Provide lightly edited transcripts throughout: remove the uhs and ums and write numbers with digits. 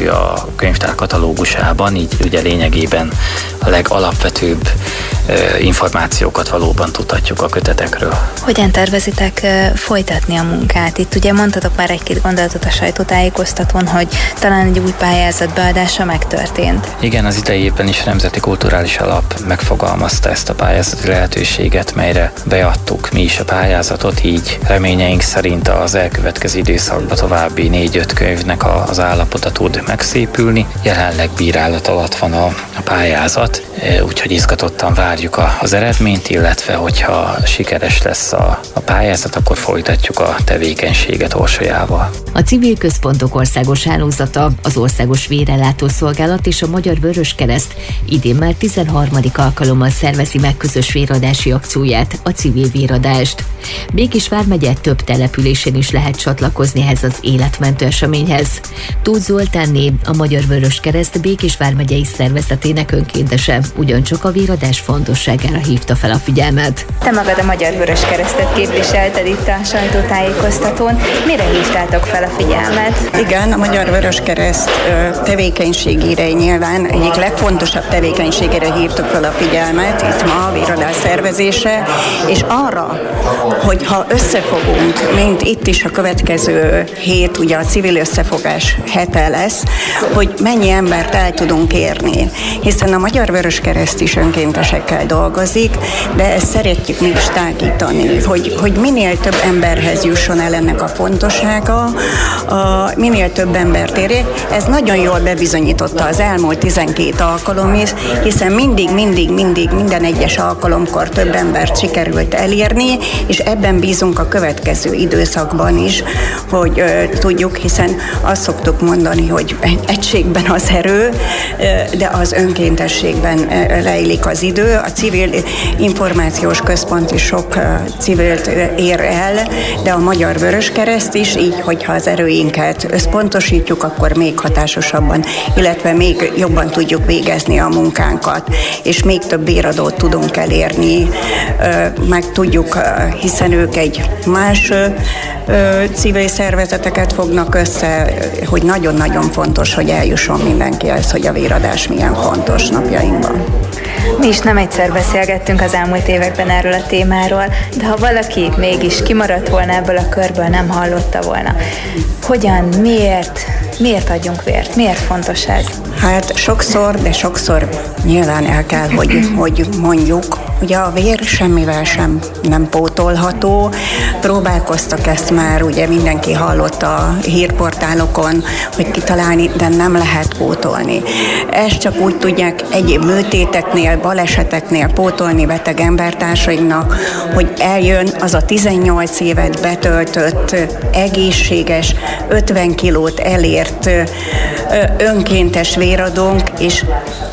a könyvtár katalógusában, így ugye lényegében a legalapvetőbb információkat valóban tudhatjuk a kötetekről. Hogyan tervezitek folytatni a munkát? Itt ugye mondtatok már egy-két gondolatot a sajtótájékoztatón, hogy talán egy új pályázat beadása megtörtént. Igen, az idei évben is a Nemzeti Kulturális Alap megfogalmazta ezt a pályázati lehetőséget, melyre beadtuk mi is a pályázatot, így reményeink szerint az elkövetkező időszakban további 4-5 könyvnek az állapota tud megszépülni. Jelenleg bírálat alatt van a pályázat, úgyhogy izgatottan várjuk az eredményt, illetve hogyha sikeres lesz a pályázat, akkor folytatjuk a tevékenységet Orsolyával. A Civil Központok Országos Hálózata, az Országos Vérellátó Szolgálat és a Magyar Vöröskereszt idén már 13. alkalommal szervezi meg közös véradási akcióját, a Civil Véradást. Békés vármegye több településén is lehet csatlakozni ehhez az életmentő eseményhez. Tóth Zoltánné, a Magyar Vöröskereszt Békés vármegyei szervezetének önkéntese ugyancsak a véradás fontosságára hívta fel a figyelmet. Te magad a Magyar Vöröskeresztet képviselted itt a sajtótájékoztatón. Mire hívtátok fel a figyelmet? Igen, a Magyar Vöröskereszt tevékenységére nyilván egyik legfontosabb tevékenységére hívtuk fel a figyelmet itt ma a véradás szervezése, és arra, hogy ha összefogunk, mint itt is a következő hét, ugye a civil összefogás hete lesz, hogy mennyi embert el tudunk érni. Hiszen a Magyar Vöröskereszt is önkéntesekkel dolgozik, de ezt szeretjük mi is tágítani, hogy minél több emberhez jusson el ennek a fontossága, minél több embert érjék. Ez nagyon jól bebizonyította az elmúlt 12 alkalom is, hiszen mindig minden egyes alkalomkor több embert sikerült elérni, és ebben bízunk a következő időszakban is, hogy tudjuk, hiszen azt szoktuk mondani, hogy egységben az erő, de az önkéntességben rejlik az idő. A Civil Információs Központ is sok civilt ér el, de a Magyar Vöröskereszt is, így, hogyha az erőinket összpontosítjuk, akkor még hatásosabban, illetve még jobban tudjuk végezni a munkánkat, és még több véradót tudunk elérni, meg tudjuk, hiszen ők egy más civil szervezeteket fognak össze, hogy nagyon-nagyon fontos, hogy eljusson mindenkihez, hogy a véradás milyen fontos napjainkban. Mi is nem egyszer beszélgettünk az elmúlt években erről a témáról, de ha valaki mégis kimaradt volna ebből a körből, nem hallotta volna. Hogyan, miért adjunk vért? Miért fontos ez? Hát sokszor nyilván el kell, hogy mondjuk, ugye a vér semmivel sem nem pótolható. Próbálkoztak ezt már, ugye mindenki hallott a hírportálokon, hogy kitalálni, de nem lehet pótolni. Ezt csak úgy tudják egyéb műtéteknél, baleseteknél pótolni beteg embertársainknak, hogy eljön az a 18 évet betöltött, egészséges, 50 kilót elért önkéntes véradónk, és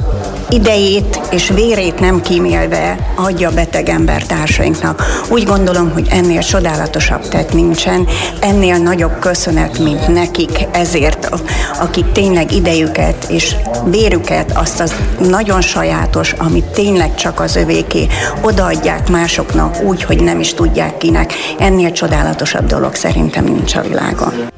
idejét és vérét nem kímélve adja beteg embertársainknak. Úgy gondolom, hogy ennél csodálatosabb tett nincsen, ennél nagyobb köszönet, mint nekik ezért, akik tényleg idejüket és vérüket, azt az nagyon sajátos, amit tényleg csak az övéké, odaadják másoknak úgy, hogy nem is tudják kinek. Ennél csodálatosabb dolog szerintem nincs a világon.